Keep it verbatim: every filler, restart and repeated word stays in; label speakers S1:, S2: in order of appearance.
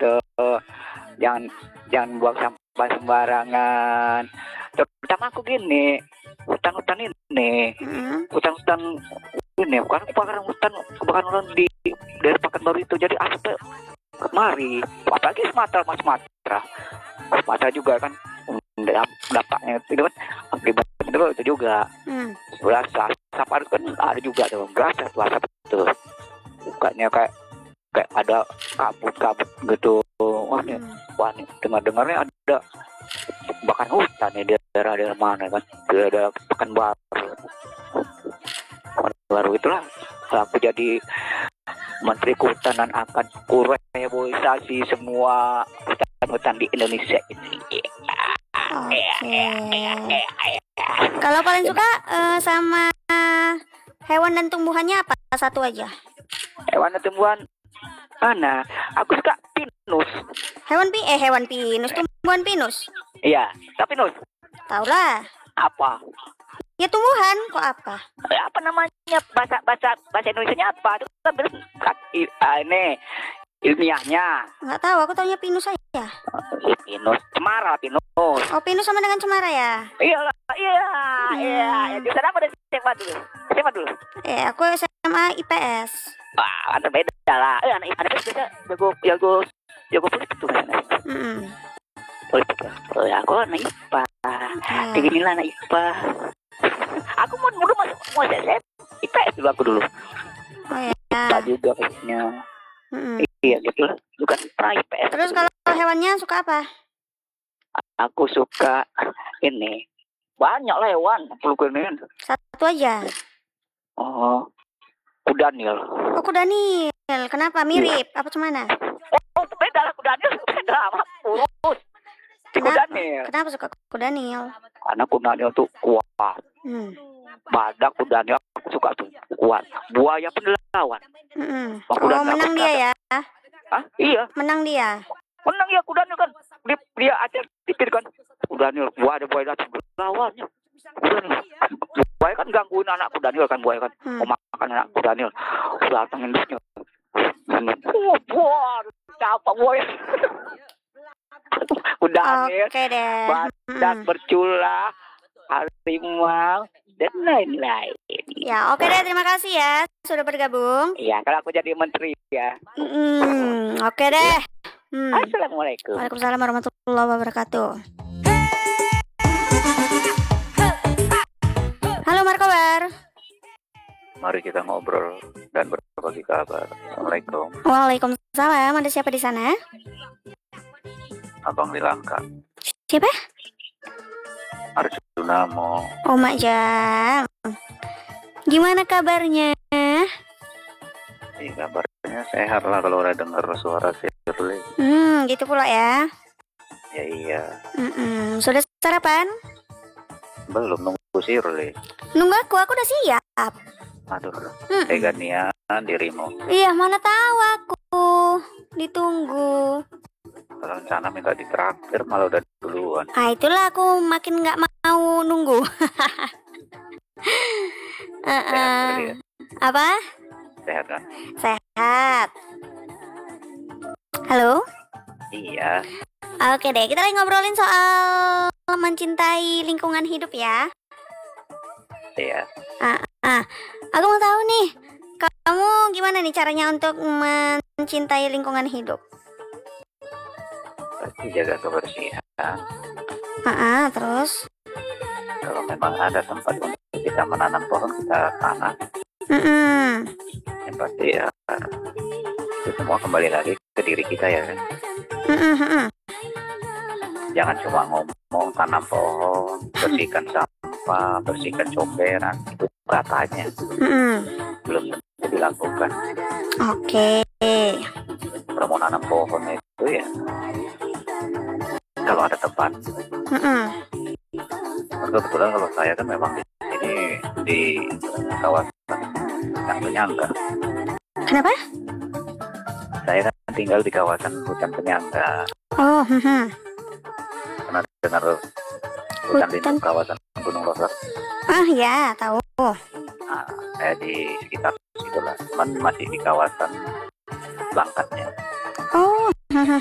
S1: gitu. Jangan jangan buang sampah sembarangan. Terutama aku gini, hutan-hutan ini,
S2: Hmm.
S1: hutan-hutan ini bukan kebakaran hutan, kebakaran hutan di dari Pekanbaru itu. Jadi asapnya kemari, apalagi Sumatera, Mas Sumatera, Sumatera juga kan dampaknya itu kan akibat itu, itu juga
S2: Hmm.
S1: berasa asap ada kan ada juga tuh berasa tuh asap itu bukannya kayak kayak ada kabut-kabut gitu. Wah nih,
S2: Hmm.
S1: wah nih dengar-dengarnya ada bahkan hutan ya di daerah-daerah mana kan di daerah Pekanbaru. Pekanbaru itulah kalau aku jadi Menteri Kehutanan akan kureboisasi semua hutan-hutan di Indonesia ini.
S2: Oke. Kalau paling suka eh, sama hewan dan tumbuhannya apa? Satu aja.
S1: Hewan dan tumbuhan mana? Aku suka pinus.
S2: Hewan pi eh hewan pinus, tumbuhan pinus.
S1: Iya, tapi pinus
S2: Taulah.
S1: apa?
S2: Ya tumbuhan kok apa?
S1: Eh, Apa namanya bahasa bahasa bahasa Indonesianya apa? Itu kan bener, kan, i- ah, ini ilmiahnya.
S2: Nggak tahu, aku taunya pinus aja.
S1: Eh, Pinus, cemara pinus.
S2: Oh, pinus sama dengan cemara ya?
S1: Iyalah, iya,
S2: Hmm.
S1: iya. Ya, di sana apa dari S M A dulu? S M A dulu.
S2: Eh, aku S M A I P S.
S1: Wah, ada beda lah. Eh, anak anak biasa jago jago jago politik tuh kan.
S2: Hmm.
S1: Politik ya. Oh, ya, aku anak I P A.
S2: Ya.
S1: Kayak gini lah anak I P A. Aku mau dulu masuk mau S M I P S dulu aku dulu.
S2: Oh ya.
S1: I P A juga kayaknya.
S2: Hmm.
S1: Iya gitu lah. Bukan pernah I P S.
S2: Terus kalau hewannya suka apa?
S1: Aku suka ini. Banyak lah hewan. Aku ini.
S2: Satu aja.
S1: Oh, kuda nil.
S2: Oh, kuda nil. Kenapa? Mirip? Apa cemana?
S1: Oh, beda lah kuda nil. Beda amat. Urus. Si kuda
S2: Kenapa?
S1: nil.
S2: Kenapa suka kuda nil?
S1: Karena kuda nil tuh kuat.
S2: Hmm.
S1: Badak kuda nil aku suka tuh kuat. Buaya pun lawan.
S2: Hmm.
S1: Wah, kuda
S2: Oh,
S1: nil
S2: menang
S1: aku
S2: dia
S1: ada.
S2: ya?
S1: Hah? Iya.
S2: Menang dia.
S1: Menang ya kuda nil kan. Dia, dia aja tipir kan. Kuda nil. Wah, ada buaya datang lawannya. Kuda nil. Buaya kan gangguin anak kuda nil kan. Buaya kan
S2: Hmm.
S1: mau makan anak kuda nil. Datang induknya. Oh, buah. Apa buaya? Kuda nil.
S2: Oke deh.
S1: Badak
S2: Hmm.
S1: bercula. Harimau. Dan lain-lain.
S2: Ya, oke deh. Terima kasih ya sudah bergabung.
S1: Iya, kalau aku jadi menteri ya.
S2: Hmm. Oke deh. Hmm.
S1: Assalamualaikum.
S2: Waalaikumsalam warahmatullahi wabarakatuh. Halo Markobar.
S1: Mari kita ngobrol dan berbagi kabar. Assalamualaikum.
S2: Waalaikumsalam. Ada siapa di sana?
S1: Abang di Langka.
S2: Siapa?
S1: Arjunamo.
S2: Oh, Mak Jang. Gimana kabarnya?
S1: Iya, kabarnya sehat lah kalau udah dengar suara Shirley.
S2: Hmm, gitu pula ya.
S1: Ya iya.
S2: Mm-mm. Sudah sarapan?
S1: Belum nunggu Shirley.
S2: Nunggu aku, aku udah siap.
S1: Aduh,
S2: Mm-mm.
S1: teganian dirimu.
S2: Iya, mana tahu aku. Ditunggu.
S1: Kalau rencana minta ditraktir malah udah duluan.
S2: Ah, itulah aku makin nggak mau nunggu.
S1: Sehat
S2: Uh-uh.
S1: Shirley ya?
S2: Apa?
S1: Sehat kan?
S2: Sehat. Halo?
S1: Iya.
S2: Oke deh, kita lagi ngobrolin soal mencintai lingkungan hidup ya.
S1: Iya.
S2: Ah, ah. Aku mau tahu nih, kamu gimana nih caranya untuk mencintai lingkungan hidup?
S1: Pasti jaga kebersihan.
S2: Ah, ah, terus?
S1: Kalau memang ada tempat untuk kita menanam pohon, kita tanam.
S2: Mm-mm.
S1: Yang pasti ya itu semua kembali lagi ke diri kita ya kan.
S2: Mm-mm, mm-mm.
S1: Jangan cuma ngomong tanam pohon, bersihkan sampah, bersihkan comberan, itu katanya
S2: Mm-mm.
S1: belum tentu dilakukan.
S2: Oke.
S1: Kalau mau nanam pohon itu ya kalau ada tempat.
S2: Mm-mm.
S1: Kebetulan kalau saya kan memang di sini di kawasan yang penyangga.
S2: Kenapa?
S1: Saya kan tinggal di kawasan hutan penyangga.
S2: Oh, mm-hmm.
S1: Pernah dengar hutan
S2: Hutan.
S1: lindung kawasan Gunung Loser?
S2: Ah ya, tahu.
S1: Nah, saya di sekitar situlah, cuman masih di kawasan Langkatnya.
S2: Oh,